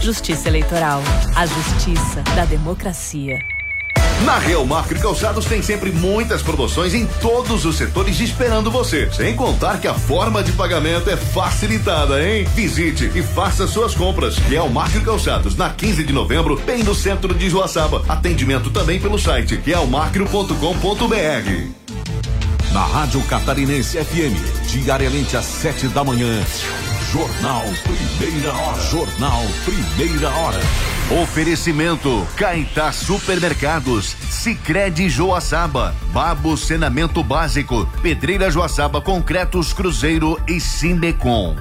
Justiça Eleitoral. A justiça da democracia. Na Real Macro Calçados tem sempre muitas promoções em todos os setores esperando você. Sem contar que a forma de pagamento é facilitada, hein? Visite e faça suas compras. Real Macro Calçados, na 15 de novembro, bem no centro de Joaçaba. Atendimento também pelo site realmacro.com.br. Na Rádio Catarinense FM, diariamente às 7 da manhã. Jornal Primeira Hora. Jornal Primeira Hora. Oferecimento Caetá Supermercados, Sicredi Joaçaba, Babo Saneamento Básico, Pedreira Joaçaba Concretos Cruzeiro e Simbecom.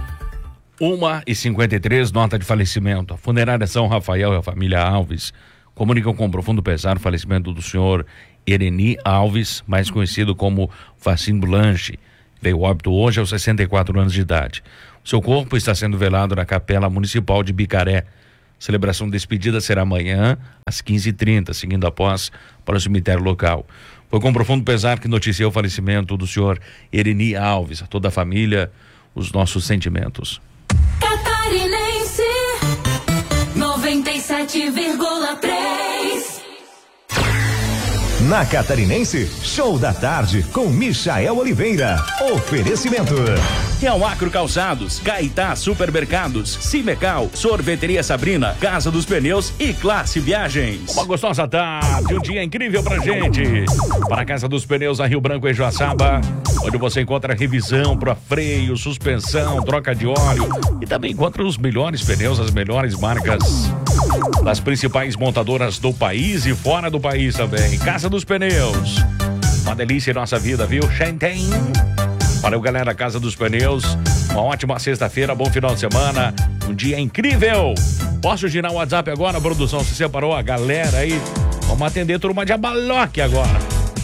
1h53, nota de falecimento. A funerária São Rafael e a família Alves comunicam com profundo pesar o falecimento do senhor Ereni Alves, mais conhecido como Facim Blanche. Veio óbito hoje aos 64 anos de idade. Seu corpo está sendo velado na Capela Municipal de Bicaré. Celebração de despedida será amanhã às 15h30, seguindo após para o cemitério local. Foi com profundo pesar que noticiou o falecimento do senhor Ereni Alves. A toda a família, os nossos sentimentos. Catarinense 97,3. Na Catarinense, show da tarde com Michael Oliveira. Oferecimento. Real Macro Calçados, Caetá Supermercados, Simecal, Sorveteria Sabrina, Casa dos Pneus e Classe Viagens. Uma gostosa tarde, um dia incrível pra gente. Para a Casa dos Pneus, a Rio Branco e Joaçaba, onde você encontra revisão para freio, suspensão, troca de óleo e também encontra os melhores pneus, as melhores marcas das principais montadoras do país e fora do país também. Casa dos Pneus, uma delícia em nossa vida, viu? Shenten. Valeu, galera, Casa dos Pneus. Uma ótima sexta-feira, bom final de semana, um dia incrível. Posso girar o WhatsApp agora, produção? Se separou a galera aí. Vamos atender turma de Abaloque agora.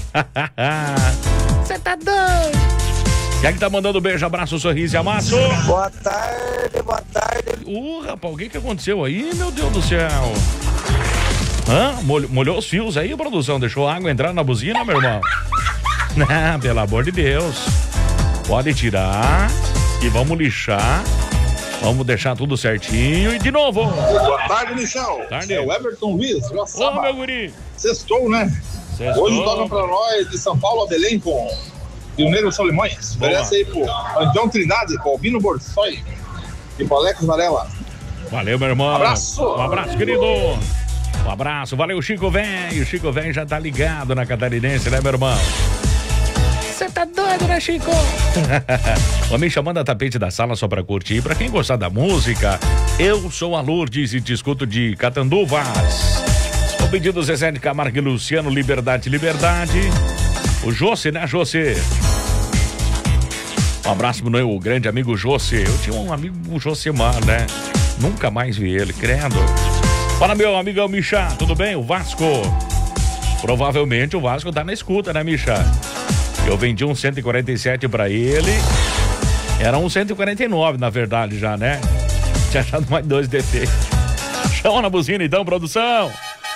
Você tá doido? Quem é que tá mandando beijo, abraço, sorriso e amasso? Boa tarde, boa tarde. Rapaz, o que aconteceu aí, meu Deus do céu? Molhou os fios aí, produção? Deixou a água entrar na buzina, meu irmão? Não, pelo amor de Deus. Pode tirar e vamos lixar. Vamos deixar tudo certinho e de novo. Boa tarde, Michel. Tarde. É o Everton Luiz. Ô, meu guri. Sextou, né? Sextou. Hoje tocam pra nós de São Paulo a Belém com Pioneiro Solimões. Oferece aí pro Andião Trindade, com Albino Borsoi e pro Alex Varela. Valeu, meu irmão. Abraço. Um abraço, querido. Um abraço. Valeu, Chico Velho. Chico Velho já tá ligado na Catarinense, né, meu irmão? Você tá doido, né, Chico? Homem chamando a tapete da sala só pra curtir. Pra quem gostar da música, eu sou a Lourdes e te escuto de Catanduvas. O pedido Zezé de Camargo e Luciano, Liberdade, Liberdade. O José, né, José? Um abraço pro meu grande amigo José. Eu tinha um amigo, o Josemar, né? Nunca mais vi ele, credo. Fala, meu amigão Micha, tudo bem? O Vasco. Provavelmente o Vasco tá na escuta, né, Micha? Eu vendi um 147 pra ele. Era um 149, na verdade, já, né? Tinha achado mais 2 DT. Chama na buzina, então, produção.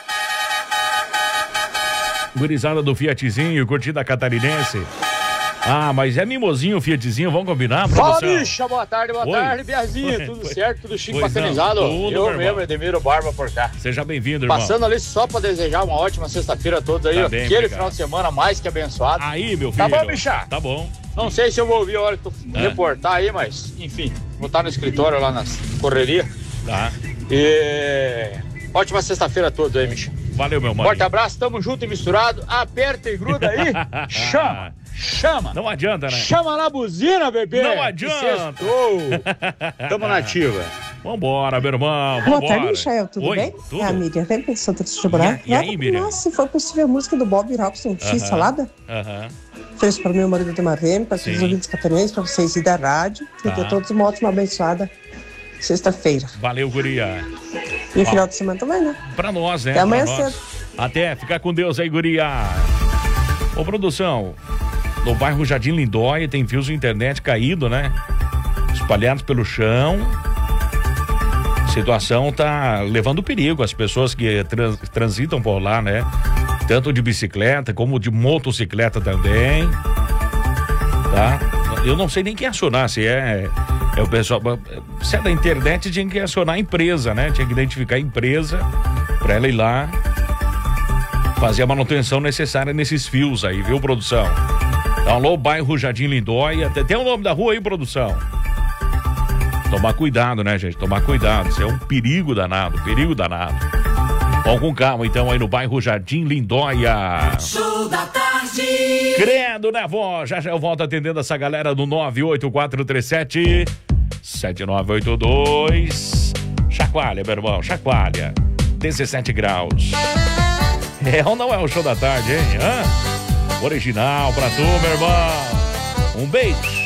Gurizada do Fiatzinho, curtida catarinense. Ah, mas é mimosinho o Fiatzinho, vamos combinar, produção? Fala, bicha, boa tarde, Biazinho, tudo certo, tudo chique, bacanizado? Eu mesmo, Edemiro Barba, por cá. Seja bem-vindo, irmão. Passando ali só pra desejar uma ótima sexta-feira a todos aí, Tá bem, aquele obrigado. final de semana mais que abençoado. Aí, meu Tá filho. bom, bicha? Tá bom. Não sei se eu vou ouvir a hora que tu reportar aí, mas, enfim, vou estar no escritório lá na correria. Tá. E ótima sexta-feira a todos aí, bicha. Valeu, meu mano. Forte abraço, tamo junto e misturado, aperta e gruda aí, chama. Não adianta, né? Chama na buzina, bebê. Não adianta. Tamo na ativa. Vambora, meu irmão. Boa tarde, Michael, tudo Oi, bem? tudo? É a Miriam, vem pensando de Chubará. E aí, Miriam? Nossa, se for possível a música do Bob Robson, X Salada. Fez para o meu marido de Marreme, para todos os ouvintes catarinenses, para vocês e da rádio. E ter todos uma ótima, abençoada sexta-feira. Valeu, guria. E o final de semana também, né? Pra nós, né? Até amanhã Pra nós. cedo. Até, fica com Deus aí, guria. Ô, produção, no bairro Jardim Lindóia tem fios de internet caído, né? Espalhados pelo chão. A situação tá levando perigo as pessoas que transitam por lá, né? Tanto de bicicleta como de motocicleta também. Tá? Eu não sei nem quem acionar, se é O pessoal, se é da internet, tinha que acionar a empresa, né? Tinha que identificar a empresa pra ela ir lá fazer a manutenção necessária nesses fios aí, viu, produção? Alô, bairro Jardim Lindóia. Tem o nome da rua aí, produção? Tomar cuidado, né, gente? Tomar cuidado. Isso é um perigo danado, Vamos com calma, então, aí no bairro Jardim Lindóia. Show da tarde. Credo, né, vó? Já eu volto atendendo essa galera do 98437-7982. Chacoalha, meu irmão, chacoalha. 17 graus. É ou não é o show da tarde, hein? Original pra tu, meu irmão. Um beijo.